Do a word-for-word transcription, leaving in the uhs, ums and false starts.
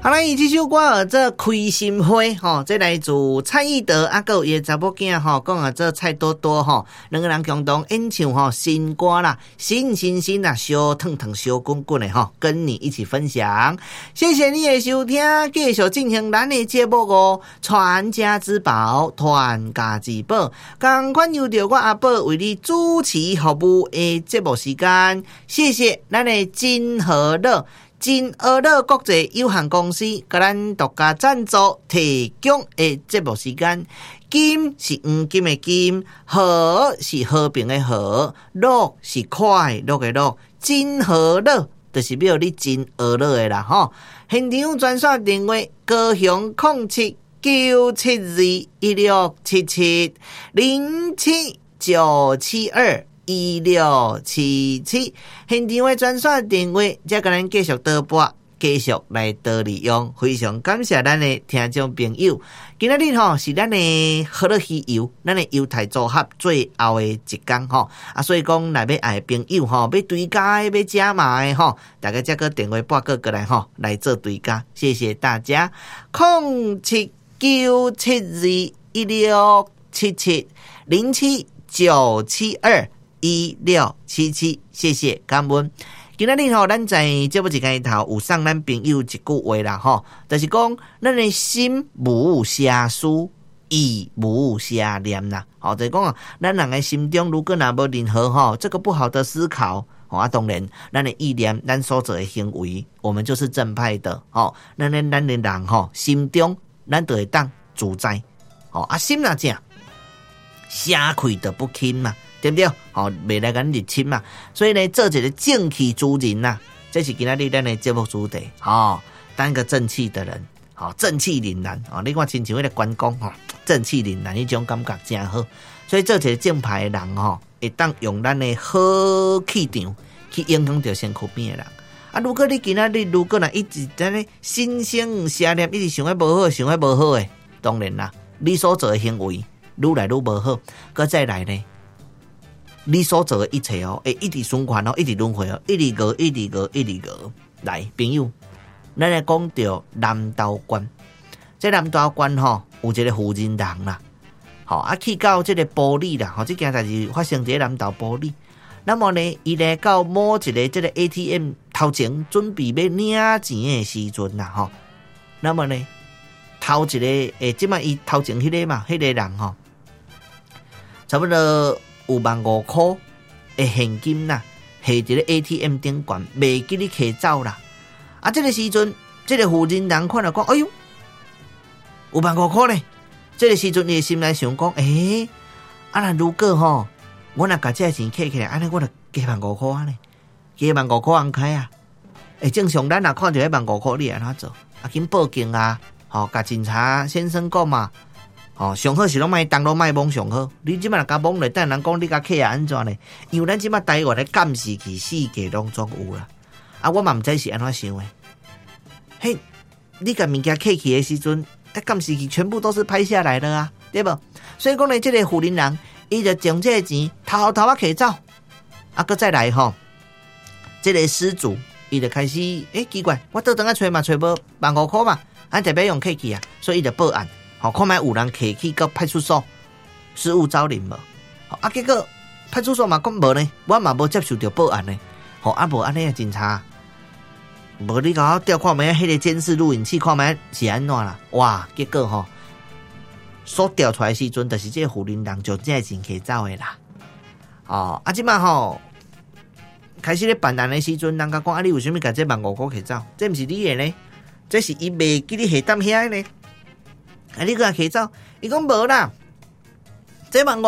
好啦，伊这首歌这开心花吼，这来自蔡依德啊，还有伊查某囝吼，讲啊这蔡多多吼，两个人共同演唱吼新歌啦，新新新啦，小烫烫小滚滚的吼，跟你一起分享。谢谢你的收听，继续进行咱的节目哦。传家之宝，传家之宝，赶快由着我阿宝为你主持服务的节目时间。谢谢咱的金和乐。金和乐国际有限公司甲咱独家赞助提供的节目时间，金是黄金的金，和是和平的和，乐是快乐的乐，金和乐就是表你真和乐的啦吼。现场专线电话高雄零七九七二一六七七零七九七二。一六七七，现场的专线电话，再跟咱继续导播，继续来多利用。非常感谢咱的听众朋友，今仔日吼是咱的好乐喜油，咱的油台组合最后的一天吼啊，所以讲若要爱朋友吼，要追加要加码的吼，大家再个电话拨个过来吼，来做追加，谢谢大家。零七九七二一六七七零七九七二。一六七七，谢谢感恩。今仔日吼，咱在节目一开头有送咱朋友一句话啦吼，就是讲咱的心无邪思，意无邪念啦。好，就是讲啊，咱人的心中如果若无任何吼这个不好的思考，哦啊，当然咱的意念，咱所做的行为，我们就是正派的。哦，咱咱咱的人吼，心中咱就会当自在。哦啊，心若正，社气就不轻嘛。对不对？好、哦，未来咱入侵嘛，所以呢，做一个正气之人呐、啊，这是今仔日咱的节目主题。哦，当个正气的人，好、哦，正气凛然。哦，你看亲像迄个关公吼、哦，正气凛然，迄种感觉真好。所以做一个正派的人吼、哦，会当用咱的好气场去影响到身躯边的人。啊，如果你今仔日如果若一直在咧心生邪念，一直想要无好，想要无好诶，当然啦，你所做的行为愈来愈无好，搁再来呢？你所做的一切哦，会一直循环哦，一直轮回哦，一直过，一直过，一直过。来，朋友，咱来讲到南投县，这南投县吼有一个负责人啦，吼啊去到这个玻璃啦，吼这件代志发生在南投玻璃。那么呢，伊来到某一个这个 A T M 头前准备要领钱的时阵啦，吼，那么呢，头一个诶，即摆伊头前迄个嘛，迄、那个人吼，差不多。有万五块的现金啦，下伫咧 A T M 顶管，未记你摕走啦。啊，这个时阵，这个负责人看了讲，哎呦，有万五块呢。这个时阵，你的心内想讲，诶、欸，啊，那如果吼，我若把这钱摕起来，安尼我就加万五块呢，加万五块安开啊。诶、欸，正常咱若看到迄万五块，你安怎做？啊，紧报警啊，吼、哦，甲警察先生讲嘛。哦，上好是拢卖当拢卖懵上好，你即摆若甲懵咧，等人讲你甲客也安怎呢？因为咱即摆台湾咧监视器世界拢总有啦。啊，我嘛毋知是安怎想诶。嘿，你甲物件客去诶时阵，啊监视器全部都是拍下来的啊，对无？所以讲咧，即个负责人，伊就将这个钱偷偷啊摕走，啊，搁再来吼，即个失主，伊就开始，诶、欸、奇怪，我倒转啊找嘛，找无万五块嘛，俺特别用客去啊，所以伊就报案。好，看卖有人摕去到派出所失物招领无？好啊，结果派出所嘛讲无呢，我嘛无接受到报案呢。好啊，无安尼啊，警察，无你甲我调看卖迄个监视录影器，看卖是安怎啦？哇，结果吼，所调出来的时阵，就是这个负责人就这钱摕走的啦。哦，啊，即摆吼开始咧办案的时阵，人家讲啊，你为什么甲这万五块摕走？这毋是你的呢？这是伊未记你下担遐呢？啊！你个摕走，伊讲无啦，这万五